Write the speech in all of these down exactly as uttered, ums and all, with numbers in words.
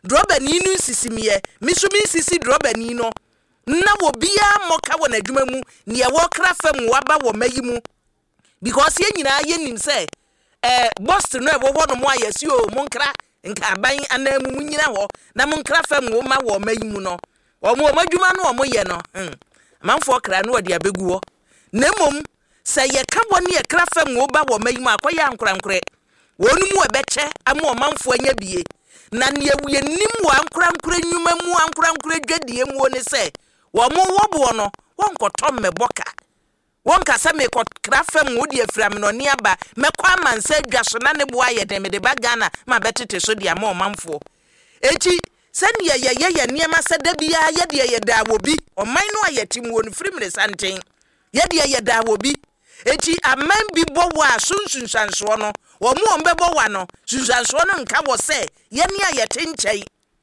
droba ni nu sisimiye misumi sisi droba ni no na wo bia moka wo na adwuma mu ne ye wo kra fam waba wo mayi mu because ye nyina ye nim say eh Boston no e wo ho no mo ayesi o mo nkra nka ban anamu mu nyina ho na mo nkra fam wo ma wo mayi mu no wo mo madwuma no wo mo ye no hm manfo kra no de abegu ho na mom say ye ka woni ye kra fam wo ba wo mayi mu akoya ankorankore wonu mu ebeche ama manfo anya bie na ne ye nim wo ankorankore nyuma mu ankorankore dwadie mu woni say wo mo wo bo no won kotom meboka won kasa me ko krafam wo de afram no ne aba mekwa amansa dwaso na ne bo aye de me de bagana ma betete so de ama omanfo echi sane ye ye ye niema sada bia ye de ye da wobi oman no ayetim won firimre santen ye de ye da wobi echi aman bi bo wa sunsunsanso no wo mo ombebo wa no sunsanso no nka wo se ye ne ayete nchai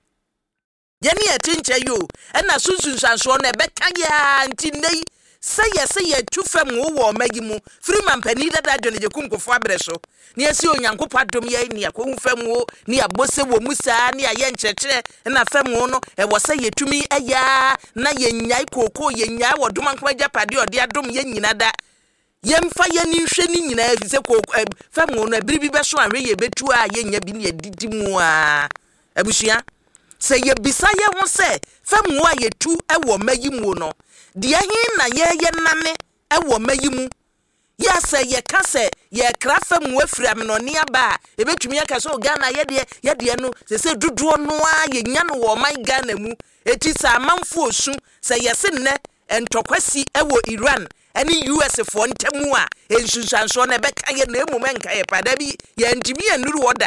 ye ne ayete nchai yo na sunsunsanso no ebeka ya ntinei say yes say ye tu fam wo magi mu free man pani dada dwene je kumkofo abreso ne asi onyankopɔ adom ye ne akwo fam wo ne abose wo musa ne aye nkyekere na fam wo no e wo say yetumi aya na ye nyai koko ye nyai wo dom anko agapade ode adom ye nyina da ye mfa ye ni hwe ni nyina fi se koko fam wo no abiri bi be so anwe ye betu a ye nya bi ne didi mu a abusua say ye bisa ye ho say fam wo ayetu e wo magi mu no de ahin na ye ye nane e wo mayi mu ya se ye ka se ye krafam wafram no ne aba e betumi aka so Ghana ye de ye de no se se duduo no a ye nya no wo man Ghana mu eti sa amanfo osu se ye se ne entokwasi e wo Iran ani U S fo ntamu a ensunsanso na be ka ye na emum enka ye pada bi ye ntumi anuru oda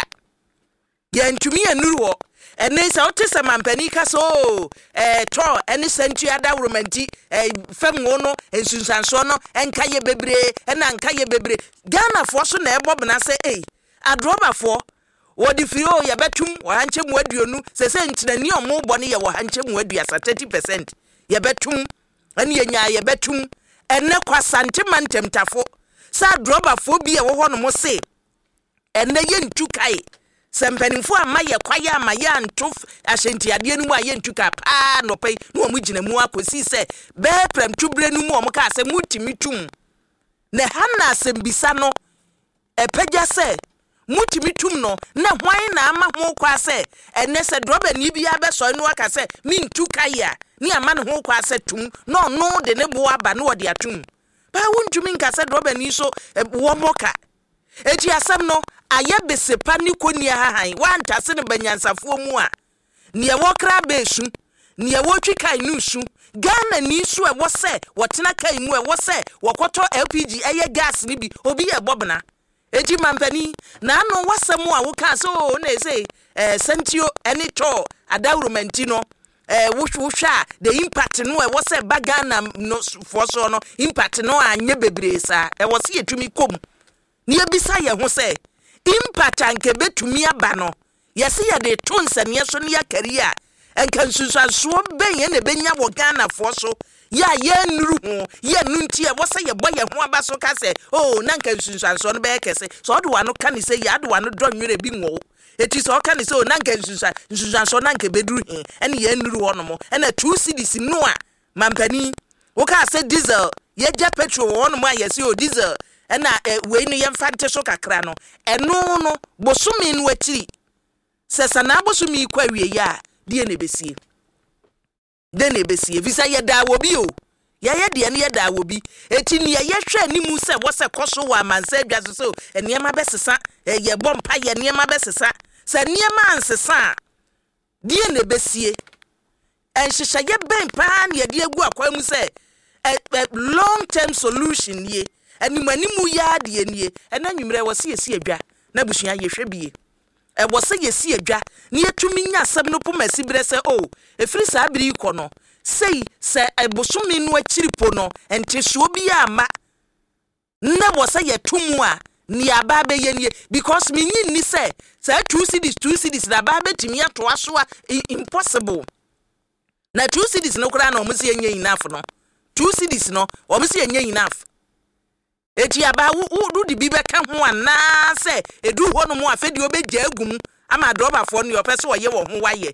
ye ntumi anuru wo ene sa otese mampani ka so eh to ene santu ada romanti eh fam no ensunsanso no enka ye bebre ena enka ye bebre Ghana fo so na ebob na se eh adroba fo wodi firi o ye betum wo hanche mu aduonu se se ntinani omo bo ne ye wo hanche mu aduasa thirty percent ye betum ene ye nya ye betum ene kwa santimantem tafo sa adroba fo bi ye wo ho no mo se ene ye ntukai sempenimfo amaye kwaya amaye antof ahyentiade nu mu aye ntuka pa no pai no omu gina mu akosi se be prem tubre nu mu omu ka se mutimitum ne hanna sembisa no epagya se mutimitum no na hwan na ama ho kwa se ene se droba ni bia be so nu aka se mi ntuka ya ni ama ne ho kwa se tum no no de ne bo aba no de atum ba wontumi nka se droba ni so wo moka eti asam no aye besepa ni koni hahan wantase ne banyansafo mu a ne wo kra besu ne wo twikai nusu Ghana ni su e wo se wotena kai mu e wo se wokoto L P G eye gas ni bi obi e bobna eti mampani na no wasam a wo ka so na say eh sentio eni to adawromanti no eh wohwa the impact no e wo se bagana no for so no impact no anye bebre sa e wo se yetumi kom ni ebisa ye ho se impact anke betumi aba no yesi ye de tonse ne so ne career enka nsusuanso ben ye ne benya wo Ghana fo so ya ye nuru ho ye nunti e wo se ye boye ho aba so ka se oh na nka nsusuanso no be kese so do wa no ka ni se ya do wa no do nwere bi ngo eti so ka ni se oh na nka nsusuan nsusuanso na nka beduru he ene ye nuru ho no mo ene two cities no a mampani wo ka se diesel ye ja petrol ho no mo ayesi o diesel ena we ni yemfante so kakra no eno no bosumi no akiri sesa na bosumi kwa wie ya de ne besie de ne besie visa ye da wo bi o ya ye de ne ye da wo bi eti ne ye hwe ni mu se wo se koso wa mansa adwa so eniema besesa ye bompa ye eniema besesa se eniema ansesa de ne besie enhyehyɛ ye ben pa ne ye de agu akwa mu se long term solution ye ani manimu ya de enie ena nwumre wo se yesi adwa na busua ye hwe bie e wo se yesi adwa ne yetumi nya asem no poma sibre se o efiri sa abiri iko no sei se ebosomi no akiri po no ente so bi ama na wo se yetumu a ni aba be ye because me nyi ni se say two cities two cities na aba betimi ato aso a impossible na two cities no kura na omse yenye enough no two cities no omse yenye enough eti aba wo di bi beka ho ana se edu ho no mo afedi obegya agum ama droba fo no yopese wo ye wo ho waye